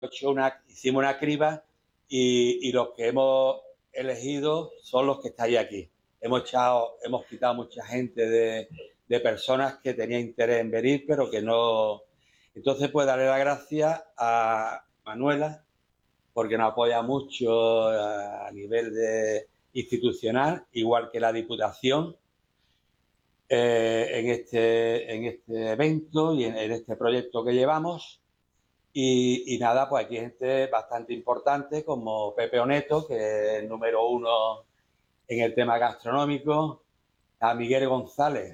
hicimos una criba y los que hemos elegido son los que estáis aquí. Hemos quitado mucha gente de personas que tenían interés en venir, pero que no. Entonces, pues darle las gracias a Manuela, porque nos apoya mucho a nivel institucional, igual que la Diputación, en este evento y en este proyecto que llevamos. Y nada, pues aquí hay gente bastante importante como Pepe Oneto, que es el número 1 en el tema gastronómico, a Miguel González,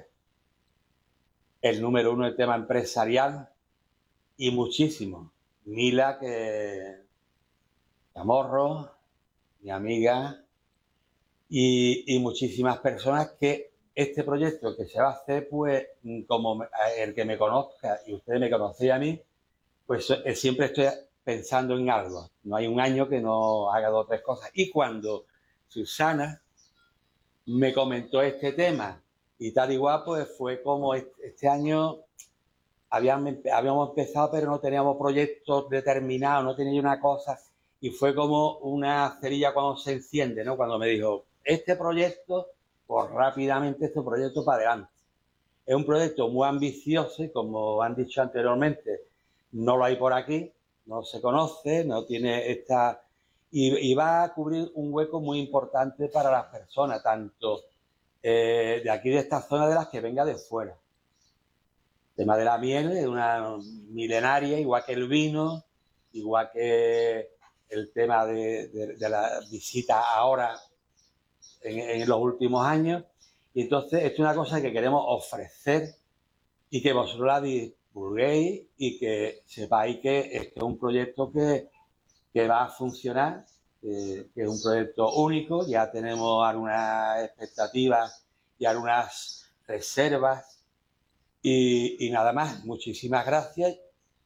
el número 1 en el tema empresarial, y muchísimos. Mila, que Chamorro, mi amiga, y muchísimas personas que este proyecto que se va a hacer, pues como el que me conozca y ustedes me conocéis a mí, pues siempre estoy pensando en algo. No hay un año que no haga 2 o 3 cosas. Y cuando Susana me comentó este tema y tal igual, pues fue como este año habíamos empezado, pero no teníamos proyectos determinados, no tenía una cosa, y fue como una cerilla cuando se enciende, ¿no? Cuando me dijo, este proyecto, pues rápidamente este proyecto para adelante. Es un proyecto muy ambicioso y, como han dicho anteriormente, no lo hay por aquí, no se conoce, no tiene esta. Y va a cubrir un hueco muy importante para las personas, tanto de aquí, de esta zona, de las que venga de fuera. El tema de la miel es una milenaria, igual que el vino, igual que el tema de la visita ahora en los últimos años. Y entonces esto es una cosa que queremos ofrecer y que vosotros la divulguéis y que sepáis que este es un proyecto que va a funcionar, que es un proyecto único. Ya tenemos algunas expectativas y algunas reservas. Y nada más, muchísimas gracias.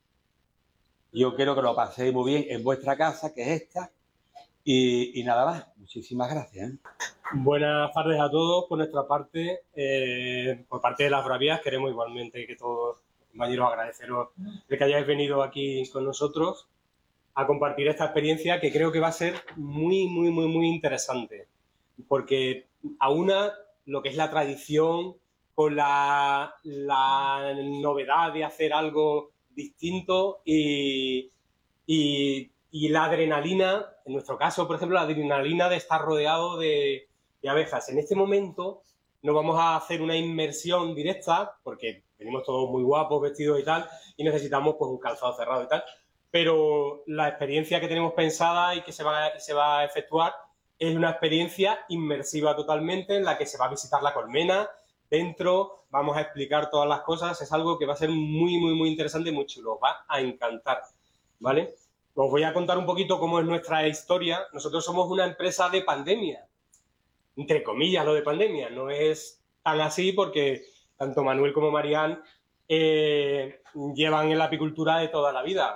Yo quiero que lo paséis muy bien en vuestra casa, que es esta. Y nada más, muchísimas gracias. Buenas tardes a todos. Por nuestra parte, por parte de Las Bravías, queremos igualmente que todos los compañeros agradeceros de que hayáis venido aquí con nosotros a compartir esta experiencia, que creo que va a ser muy, muy, muy, muy interesante, porque aúna lo que es la tradición con la novedad de hacer algo distinto y la adrenalina, en nuestro caso, por ejemplo, la adrenalina de estar rodeado de abejas. En este momento no vamos a hacer una inmersión directa, porque venimos todos muy guapos, vestidos y tal, y necesitamos pues un calzado cerrado y tal, pero la experiencia que tenemos pensada y que se va a efectuar es una experiencia inmersiva totalmente, en la que se va a visitar la colmena, dentro vamos a explicar todas las cosas. Es algo que va a ser muy, muy, muy interesante y muy chulo, os va a encantar, ¿vale? Os voy a contar un poquito cómo es nuestra historia. Nosotros somos una empresa de pandemia, entre comillas lo de pandemia, no es tan así, porque tanto Manuel como Marián llevan en la apicultura de toda la vida.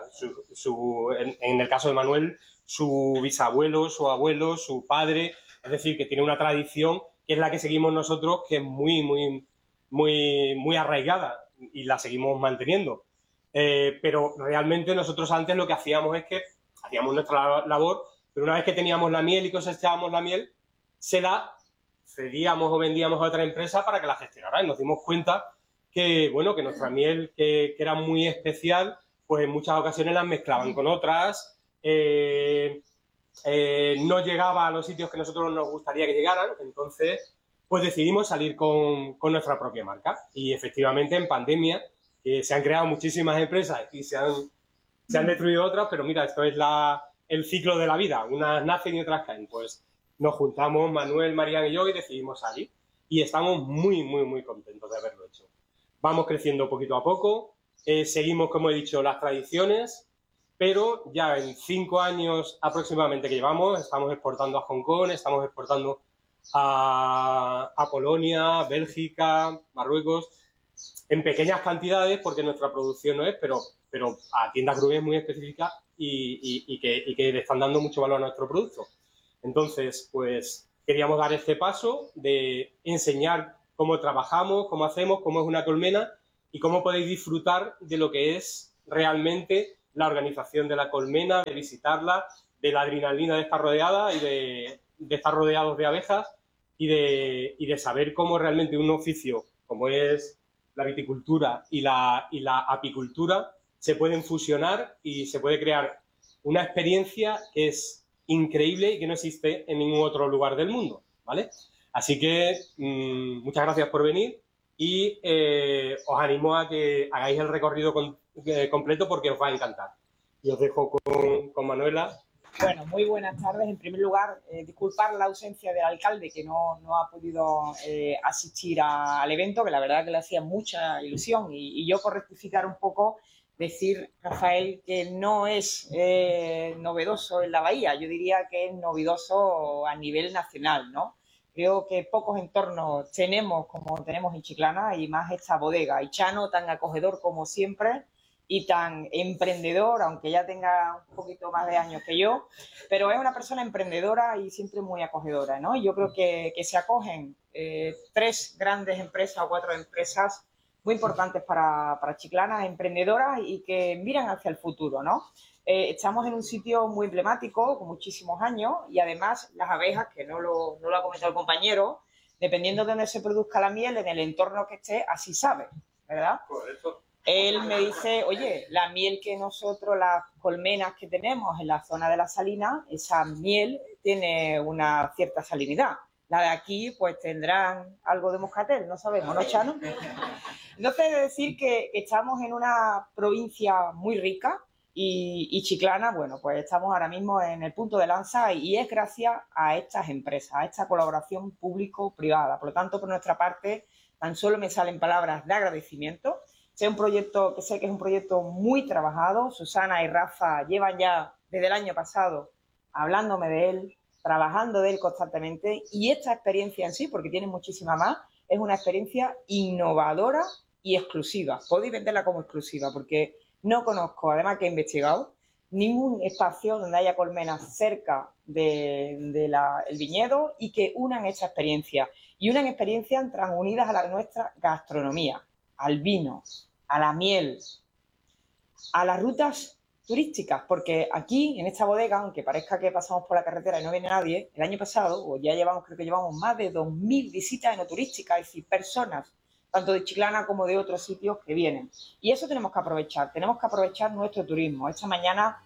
En el caso de Manuel, su bisabuelo, su abuelo, su padre, es decir, que tiene una tradición que es la que seguimos nosotros, que es muy, muy, muy, muy arraigada, y la seguimos manteniendo. Pero realmente nosotros antes lo que hacíamos es que hacíamos nuestra labor, pero una vez que teníamos la miel y cosechábamos la miel, se la cedíamos o vendíamos a otra empresa para que la gestionara, y nos dimos cuenta que, bueno, que nuestra miel, que era muy especial, pues en muchas ocasiones la mezclaban con otras, no llegaba a los sitios que nosotros nos gustaría que llegaran. Entonces pues decidimos salir con nuestra propia marca, y efectivamente en pandemia se han creado muchísimas empresas y se han destruido otras, pero mira, esto es el ciclo de la vida, unas nacen y otras caen. Pues nos juntamos Manuel, Marián y yo y decidimos salir, y estamos muy, muy, muy contentos de haberlo hecho. Vamos creciendo poquito a poco, seguimos, como he dicho, las tradiciones, pero ya en 5 años aproximadamente que llevamos, estamos exportando a Hong Kong, estamos exportando a Polonia, Bélgica, Marruecos, en pequeñas cantidades, porque nuestra producción no es, pero a tiendas gruesas muy específicas y que le están dando mucho valor a nuestro producto. Entonces, pues queríamos dar este paso de enseñar cómo trabajamos, cómo hacemos, cómo es una colmena y cómo podéis disfrutar de lo que es realmente la organización de la colmena, de visitarla, de la adrenalina de estar rodeada y de estar rodeados de abejas y de saber cómo realmente un oficio como es la viticultura y la apicultura se pueden fusionar y se puede crear una experiencia que es increíble y que no existe en ningún otro lugar del mundo, ¿vale? Así que muchas gracias por venir y os animo a que hagáis el recorrido completo porque os va a encantar. Y os dejo con Manuela. Bueno, muy buenas tardes. En primer lugar, disculpar la ausencia del alcalde que no ha podido asistir al evento, que la verdad que le hacía mucha ilusión. Y yo, por rectificar un poco, decir, Rafael, que no es novedoso en la Bahía. Yo diría que es novedoso a nivel nacional, ¿no? Creo que pocos entornos tenemos como tenemos en Chiclana y más esta bodega. Y Chano, tan acogedor como siempre y tan emprendedor, aunque ya tenga un poquito más de años que yo, pero es una persona emprendedora y siempre muy acogedora, ¿no? Y yo creo que se acogen 3 grandes empresas o 4 empresas muy importantes para Chiclana, emprendedoras y que miran hacia el futuro, ¿no? Estamos en un sitio muy emblemático, con muchísimos años, y además las abejas, que no lo ha comentado el compañero, dependiendo de dónde se produzca la miel, en el entorno que esté, así sabe, ¿verdad? Correcto. Él me dice, oye, la miel que nosotros, las colmenas que tenemos en la zona de la salina, esa miel tiene una cierta salinidad. La de aquí, pues tendrán algo de moscatel, no sabemos, ¿no, Chano? Entonces, he de decir que estamos en una provincia muy rica y Chiclana, bueno, pues estamos ahora mismo en el punto de lanza y es gracias a estas empresas, a esta colaboración público-privada. Por lo tanto, por nuestra parte, tan solo me salen palabras de agradecimiento. Sé que es un proyecto muy trabajado. Susana y Rafa llevan ya desde el año pasado hablándome de él, trabajando de él constantemente, y esta experiencia en sí, porque tiene muchísima más, es una experiencia innovadora y exclusiva. Podéis venderla como exclusiva porque no conozco, además que he investigado, ningún espacio donde haya colmenas cerca del viñedo y que unan esta experiencia. Y unan experiencias transunidas a la nuestra gastronomía, al vino, a la miel, a las rutas turísticas, porque aquí, en esta bodega, aunque parezca que pasamos por la carretera y no viene nadie, el año pasado, o ya creo que llevamos más de 2.000 visitas enoturísticas, es decir, personas, tanto de Chiclana como de otros sitios que vienen. Y eso tenemos que aprovechar nuestro turismo. Esta mañana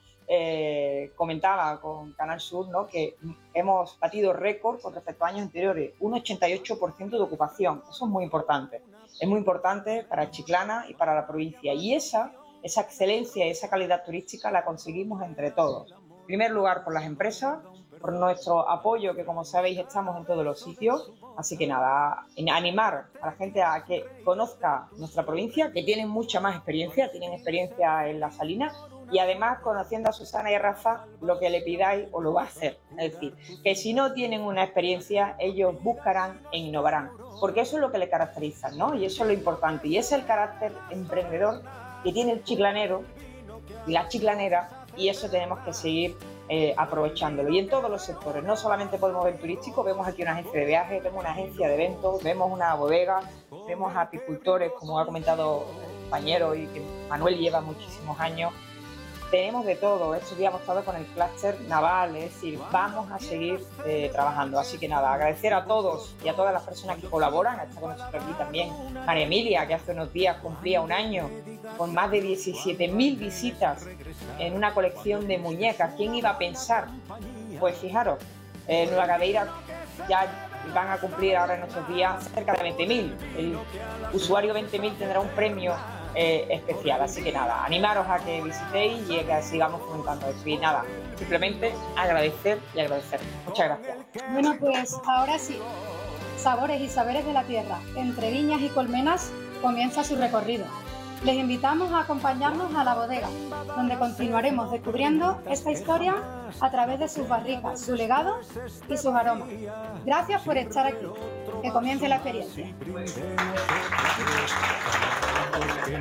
comentaba con Canal Sur, ¿no?, que hemos batido récord con respecto a años anteriores, un 88% de ocupación. Eso es muy importante. Es muy importante para Chiclana y para la provincia. Y esa excelencia y esa calidad turística la conseguimos entre todos. En primer lugar, por las empresas, por nuestro apoyo, que como sabéis estamos en todos los sitios. Así que nada, animar a la gente a que conozca nuestra provincia, que tienen mucha más experiencia, tienen experiencia en la salina, y además, conociendo a Susana y a Rafa, lo que le pidáis os lo va a hacer. Es decir, que si no tienen una experiencia, ellos buscarán e innovarán, porque eso es lo que le caracteriza, ¿no? Y eso es lo importante, y ese es el carácter emprendedor que tiene el chiclanero y la chiclanera, y eso tenemos que seguir aprovechándolo. Y en todos los sectores, no solamente podemos ver turístico, vemos aquí una agencia de viajes, vemos una agencia de eventos, vemos una bodega, vemos apicultores, como ha comentado el compañero y que Manuel lleva muchísimos años. Tenemos de todo. Estos días hemos estado con el clúster naval, es decir, vamos a seguir trabajando. Así que nada, agradecer a todos y a todas las personas que colaboran. Está con nosotros aquí también María Emilia, que hace unos días cumplía un año, con más de 17.000 visitas en una colección de muñecas. ¿Quién iba a pensar? Pues fijaros, Nueva Cadeira ya van a cumplir ahora en estos días cerca de 20.000. El usuario 20.000 tendrá un premio especial, así que nada, animaros a que visitéis y a que sigamos fomentando esto. Y nada, simplemente agradecer y agradecer. Muchas gracias. Bueno, pues ahora sí, Sabores y Saberes de la Tierra, entre viñas y colmenas, comienza su recorrido. Les invitamos a acompañarnos a la bodega, donde continuaremos descubriendo esta historia a través de sus barricas, su legado y sus aromas. Gracias por estar aquí. Que comience la experiencia.